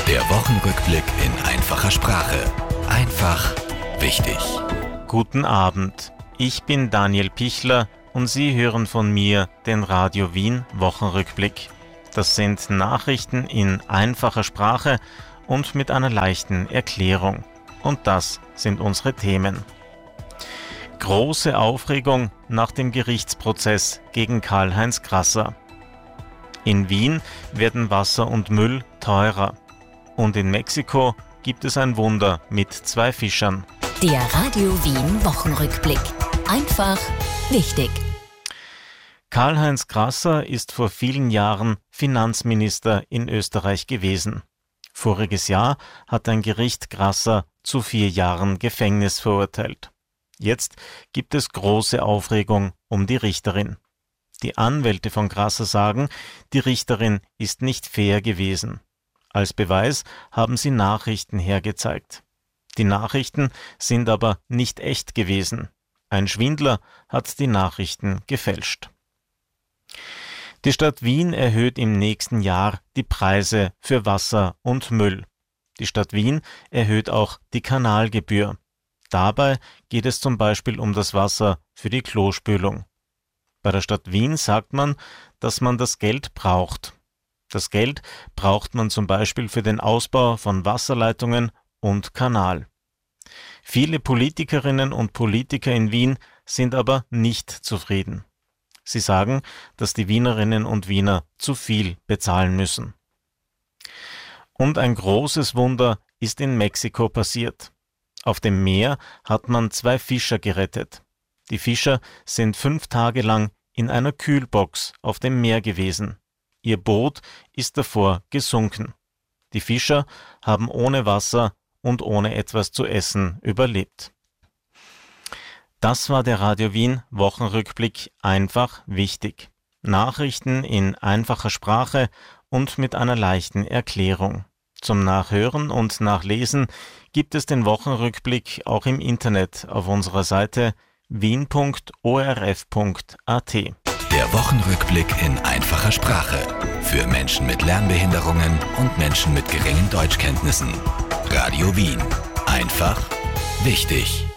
Der Wochenrückblick in einfacher Sprache. Einfach wichtig. Guten Abend, ich bin Daniel Pichler und Sie hören von mir den Radio Wien Wochenrückblick. Das sind Nachrichten in einfacher Sprache und mit einer leichten Erklärung. Und das sind unsere Themen. Große Aufregung nach dem Gerichtsprozess gegen Karl-Heinz Grasser. In Wien werden Wasser und Müll teurer. Und in Mexiko gibt es ein Wunder mit 2 Fischern. Der Radio Wien Wochenrückblick. Einfach wichtig. Karl-Heinz Grasser ist vor vielen Jahren Finanzminister in Österreich gewesen. Voriges Jahr hat ein Gericht Grasser zu 4 Jahren Gefängnis verurteilt. Jetzt gibt es große Aufregung um die Richterin. Die Anwälte von Grasser sagen, die Richterin ist nicht fair gewesen. Als Beweis haben sie Nachrichten hergezeigt. Die Nachrichten sind aber nicht echt gewesen. Ein Schwindler hat die Nachrichten gefälscht. Die Stadt Wien erhöht im nächsten Jahr die Preise für Wasser und Müll. Die Stadt Wien erhöht auch die Kanalgebühr. Dabei geht es zum Beispiel um das Wasser für die Klospülung. Bei der Stadt Wien sagt man, dass man das Geld braucht. Das Geld braucht man zum Beispiel für den Ausbau von Wasserleitungen und Kanal. Viele Politikerinnen und Politiker in Wien sind aber nicht zufrieden. Sie sagen, dass die Wienerinnen und Wiener zu viel bezahlen müssen. Und ein großes Wunder ist in Mexiko passiert. Auf dem Meer hat man 2 Fischer gerettet. Die Fischer sind 5 Tage lang in einer Kühlbox auf dem Meer gewesen. Ihr Boot ist davor gesunken. Die Fischer haben ohne Wasser und ohne etwas zu essen überlebt. Das war der Radio Wien Wochenrückblick einfach wichtig. Nachrichten in einfacher Sprache und mit einer leichten Erklärung. Zum Nachhören und Nachlesen gibt es den Wochenrückblick auch im Internet auf unserer Seite wien.orf.at. Der Wochenrückblick in einfacher Sprache. Für Menschen mit Lernbehinderungen und Menschen mit geringen Deutschkenntnissen. Radio Wien. Einfach wichtig.